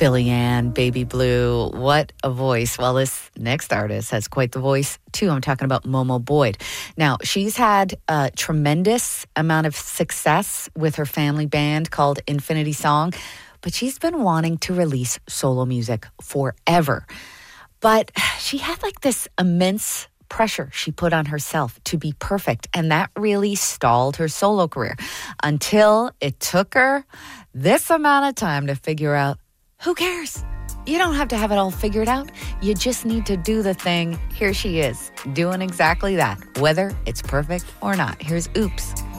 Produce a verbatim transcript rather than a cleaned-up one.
Billie Ann, Baby Blue, what a voice. Well, this next artist has quite the voice, too. I'm talking about Momo Boyd. Now, she's had a tremendous amount of success with her family band called Infinity Song, but she's been wanting to release solo music forever. But she had like this immense pressure she put on herself to be perfect, and that really stalled her solo career until it took her this amount of time to figure out, who cares? You don't have to have it all figured out. You just need to do the thing. Here she is, doing exactly that, whether it's perfect or not. Here's Oops.